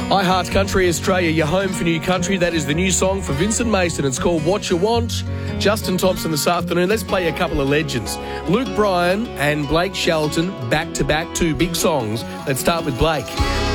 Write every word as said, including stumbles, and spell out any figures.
I Heart Country Australia, your home for new country. That is the new song for Vincent Mason. It's called What You Want. Justin Thompson this afternoon. Let's play a couple of legends. Luke Bryan and Blake Shelton, back to back, two big songs. Let's start with Blake.